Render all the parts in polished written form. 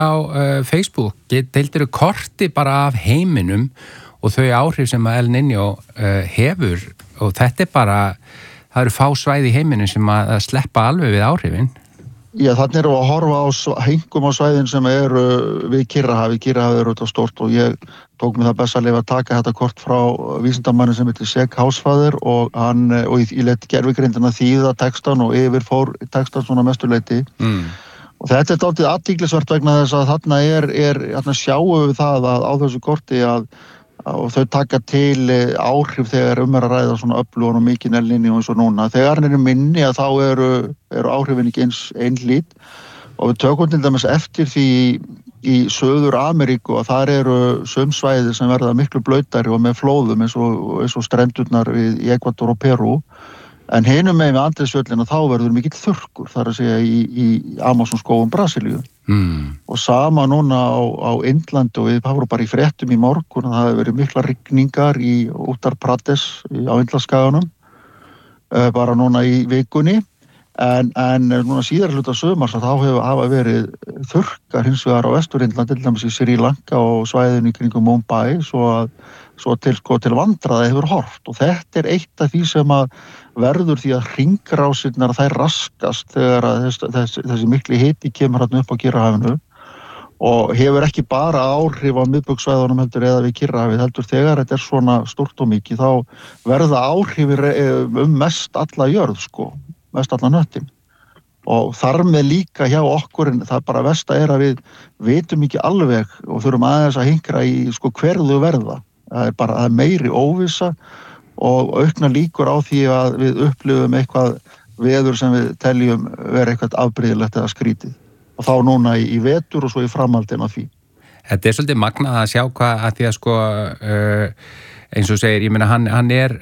á Facebook deildirðu korti bara af heiminum og þau áhrif sem að El Niño hefur og þetta bara, það eru fá svæði í heiminum sem að sleppa alveg við áhrifin. Já, þannig erum við að horfa á hengum á svæðin sem eru við Kyrrahafið. Kyrrahafið eru þetta stórt og ég tók mig það best að leyfa að taka þetta kort frá vísindamanni sem heitir Seg Hausfader og ég let gervigreindina þýða textan og yfirfór textan svona mestuleyti. Og þetta er dálítið athyglisvert vegna þess að þarna sjáum við það að á þessu korti og þau taka til áhrif þegar að ræða svona öflugan og mikinn El Niño eins og núna. Þegar hann eru minni að þá eru áhrifin ekki eins einhlít og við tökum til dæmis eftir því í Suður Ameríku og þar eru sum svæði sem verða miklu blautari og með flóðum eins og strendurnar í Ekvador og Perú. En hinum megin við Andesfjöllina þá verður mikill þurrkur, þar að segja í Amazonskógum Brasilíu. Og sama núna á Indlandi og við vorum bara í fréttum í morgun að það hefur verið mikla rigningar í Uttar Pradesh á Indlandsskaganum bara núna í vikunni. En núna síðar hluta sumars að þá hafa verið þurrkar hins vegar á Vestur-Indlandi, til dæmis í Sri Lanka og svæðinu í kringum Mumbai, svo til vandræða hefur horft og þetta er eitt af því sem að verður því að hringrásirnar þær raskast þegar að þessi mikli hiti kemur hérna upp á Kyrrahafinu og hefur ekki bara áhrif á miðbaugsvæðunum heldur eða við Kyrrahafið heldur þegar þetta er svona stórt og mikið þá verða áhrifir mest alla jörð mest alla hnöttin og þar með líka hjá okkur en það bara versta er að við vitum ekki alveg og þurfum aðeins að hinkra í hver þau verða. Það er meiri óvissa og aukna líkur á því að við upplifum eitthvað veður sem við teljum vera eitthvað afbrigðilegt eða skrítið og þá núna í vetur og svo í framhaldinu af því. Þetta er svolítið magnað að sjá hvað að því að eins og segir, ég meina hann er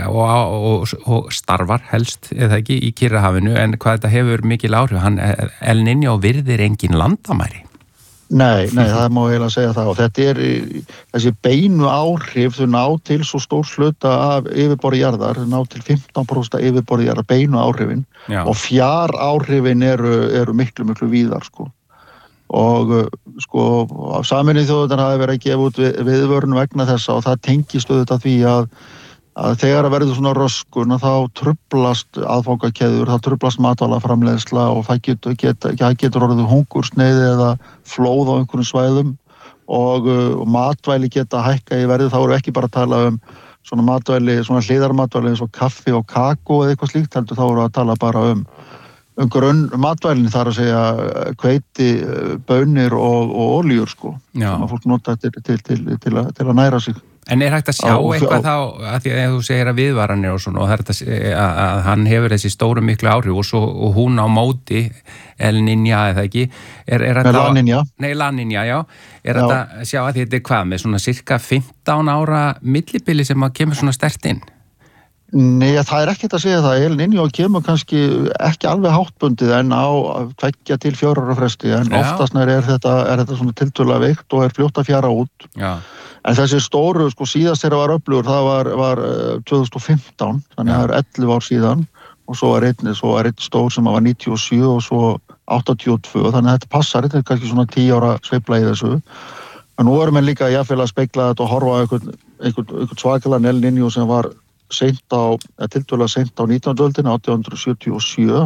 og starfar helst eða ekki í Kyrrahafinu en hvað þetta hefur mikil áhrif, El Niño virðir engin landamæri. Nei, það má eiginlega segja það og þetta er þessi beinu áhrif, þau ná til svo stór hluta af yfirborði jarðar, þau ná til 15% af yfirborði jarðar, beinu áhrifin og fjár áhrifin eru miklu víðar og Sameinuðu þjóðirnar hafi verið að gefa út viðvörun vegna þessa og það tengist auðvitað því að þegar að verður svona röskun þá truflast aðfangakeðjur, það truflast matvælaframleiðsla og það getur orðið hungursneyð eða flóð á einhverjum svæðum og matvæli geta hækka í verði, þá eru ekki bara að tala svona matvæli, svona hliðarmatvæli eins og kaffi og kakó eða eitthvað slíkt, heldur þá eru að tala bara grunn matvælinn þar að segja hveiti, baunir og oljur sem að fólk nota til að næra sig. En er hægt að sjá eitthvað þá, að því að þú segir að viðvaranir og svona, og það að hann hefur þessi stóru miklu áhrif og hún á móti, El Niño eða ekki, La Niña. Nei, La Niña, já. Er þetta að sjá að þetta er hvað, með svona cirka 15 ára millibili sem að kemur svona sterkt inn? Nei, það er ekkert að segja það. El Niño kemur kannski ekki alveg háttbundið en á 2 til 4 ára fresti, en oftast er þetta svona tiltölulega veikt og er fljótt að fjara út. Já. En þessi stóru, síðast þegar var öflugur, það var 2015, þannig að það 11 ár síðan og svo var einn stór sem var 97 og svo 82, þannig að þetta passar, þetta er kannski svona 10 ára sveifla í þessu. En nú erum við líka jafnvel að spegla þetta og horfa á einhvern svakalan El Niño sem var tiltölulega seint á 19. öldinni, 1877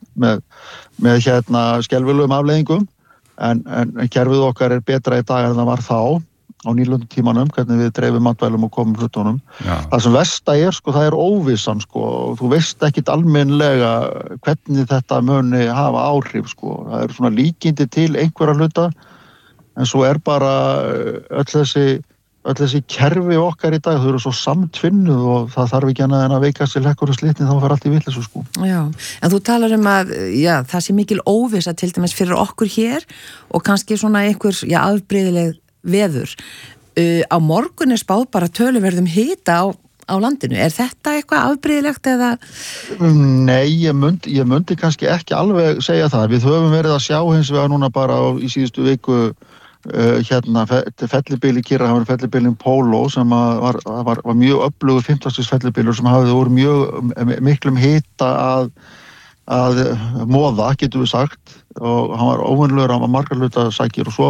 með skelfilegum afleiðingum en kerfið okkar er betra í dag en það var þá á nýlundutímanum, hvernig við dreifum matvælum og komum hlutunum. Það sem versta er, það er óvissan, og þú veist ekkit almennilega hvernig þetta muni hafa áhrif, Það eru svona líkindi til einhverja hluta, en svo er bara öll þessi kerfi okkar í dag, þau eru svo samtvinnuð og það þarf ekki annað en að veikast til lekkur og slitni, þá fer allt í vitleysu, Já, en þú talar að, það sé mikil óvissa til dæmis fyrir okkur hér og kannski svona einhver, afbrigðileg veður. Á morgun er spáð bara töluverðum hita á landinu. Er þetta eitthvað afbrigðilegt eða? Nei, ég myndi kannski ekki alveg segja það. Við höfum verið að sjá hins vegar núna bara í síðustu viku fellibili Kyrrahafinu, fellibillin Polo sem var mjög öflugur 50. fellibillur sem hafði úr mjög miklum hita að að móða, getum við sagt, og hann var óvenjulegur, hann var margar hluta sækir og svo